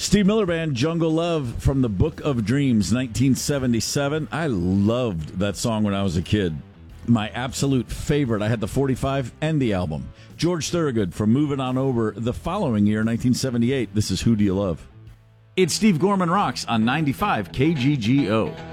Steve Miller Band, Jungle Love from the Book of Dreams, 1977. I loved that song when I was a kid. My absolute favorite. I had the 45 and the album. George Thorogood from Moving On Over the following year, 1978. This is Who Do You Love? It's Steve Gorman Rocks on 95 KGGO.